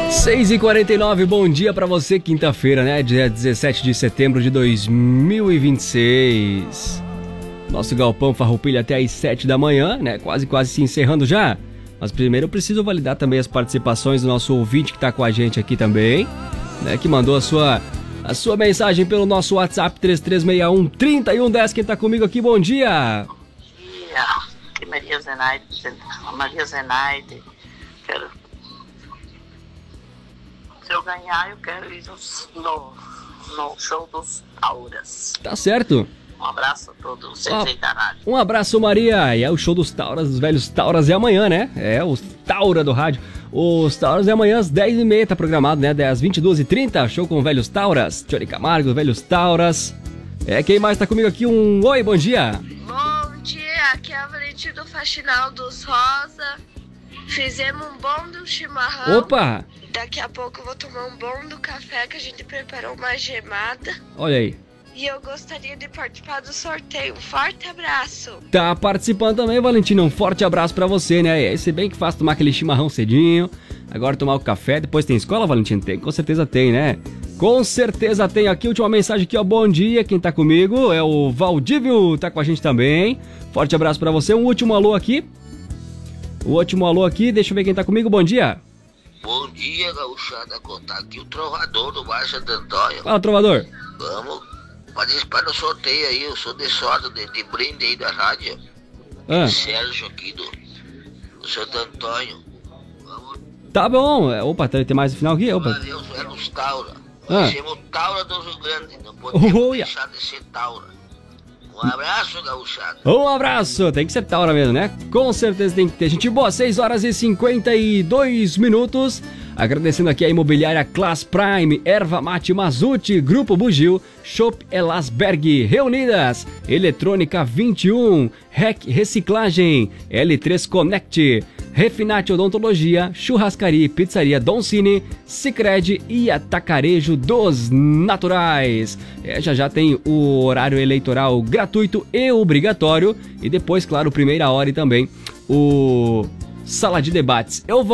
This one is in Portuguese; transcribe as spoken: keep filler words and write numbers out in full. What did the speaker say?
seis e quarenta e nove, bom dia pra você, quinta-feira, né? Dia dezessete de setembro de dois mil e vinte e seis. Nosso galpão farroupilha até às sete da manhã, né? Quase, quase se encerrando já. Mas primeiro eu preciso validar também as participações do nosso ouvinte que tá com a gente aqui também, né? Que mandou a sua, a sua mensagem pelo nosso WhatsApp três três seis um, três um um zero. Quem tá comigo aqui, bom dia! Bom dia, aqui Maria Zenaide, Maria Zenaide, quero... Se eu ganhar, eu quero ir no, no show dos Tauras. Tá certo. Um abraço a todos vocês aí da rádio. Um abraço, Maria. E é o show dos Tauras, dos velhos Tauras é amanhã, né? É, os Taura do rádio. Os Tauras é amanhã às dez e meia, tá programado, né? Às vinte e duas e trinta, show com velhos Tauras. Tchori Camargo, velhos Tauras. É, quem mais tá comigo aqui? Um oi, bom dia. Bom dia, aqui é a Valentina do Faxinal dos Rosa. Fizemos um bom do chimarrão. Opa! Daqui a pouco eu vou tomar um bom do café que a gente preparou uma gemada. Olha aí. E eu gostaria de participar do sorteio. Um forte abraço. Tá participando também, Valentina. Um forte abraço pra você, né? É, se bem que faz tomar aquele chimarrão cedinho. Agora tomar o café. Depois tem escola, Valentina? Tem, com certeza tem, né? Com certeza tem. Aqui, última mensagem aqui, ó. Bom dia. Quem tá comigo é o Valdívio. Tá com a gente também. Forte abraço pra você. Um último alô aqui. O último alô aqui. Deixa eu ver quem tá comigo. Bom dia. Bom dia, gauchada. Contar aqui o trovador do Baixo Santo Antônio. Fala, trovador. Vamos participar do sorteio aí. Eu sou de sorte, de, de brinde aí da rádio. Ah. Sérgio aqui do, do Santo Antônio. Vamos. Tá bom. Opa, tem mais no final aqui? Opa. Valeu, Velhos Taura. Ah. Nós somos Taura do Rio Grande. Não podemos Oh, deixar de ser Taura. Um abraço, gauchada. Um abraço, tem que ser Taura mesmo, né? Com certeza tem que ter. Gente boa, seis horas e cinquenta e dois minutos. Agradecendo aqui a imobiliária Class Prime, Erva Mate Mazuti, Grupo Bugio, Shop Elasberg, Reunidas, Eletrônica vinte e um, Rec Reciclagem, L três Connect, Refinate Odontologia, Churrascaria e Pizzaria Don Cine, Sicredi e Atacarejo dos Naturais. É, já já tem o horário eleitoral gratuito e obrigatório. E depois, claro, primeira hora e também o Sala de Debates. Eu vou